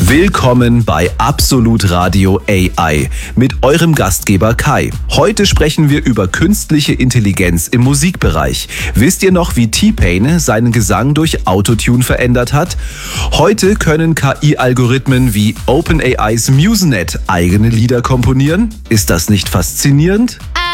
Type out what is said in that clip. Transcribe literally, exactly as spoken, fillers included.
Willkommen bei Absolut Radio A I mit eurem Gastgeber Kai. Heute sprechen wir über künstliche Intelligenz im Musikbereich. Wisst ihr noch, wie T-Pain seinen Gesang durch Autotune verändert hat? Heute können K I-Algorithmen wie OpenAIs MuseNet eigene Lieder komponieren. Ist das nicht faszinierend?